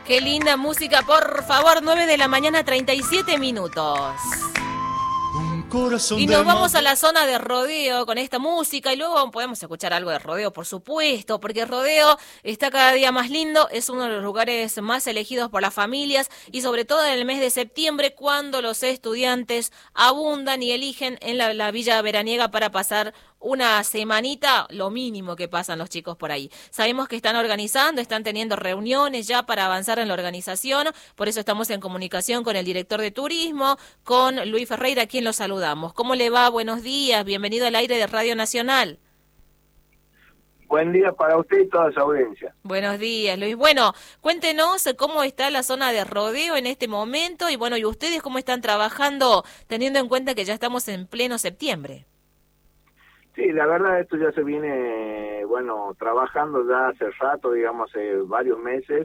Qué linda música, por favor, 9 de la mañana, 37 minutos. Y nos vamos a la zona de rodeo con esta música y luego podemos escuchar algo de rodeo, por supuesto, porque el rodeo está cada día más lindo, es uno de los lugares más elegidos por las familias y sobre todo en el mes de septiembre cuando los estudiantes abundan y eligen en la villa veraniega para pasar una semanita, lo mínimo que pasan los chicos por ahí. Sabemos que están organizando, están teniendo reuniones ya para avanzar en la organización, por eso estamos en comunicación con el director de turismo, con Luis Ferreira, a quien lo saludamos. ¿Cómo le va? Buenos días, bienvenido al aire de Radio Nacional. Buen día para usted y toda su audiencia. Buenos días, Luis. Bueno, cuéntenos cómo está la zona de rodeo en este momento y bueno, ¿y ustedes cómo están trabajando teniendo en cuenta que ya estamos en pleno septiembre? Sí, la verdad esto ya se viene, trabajando ya hace rato, digamos, hace varios meses.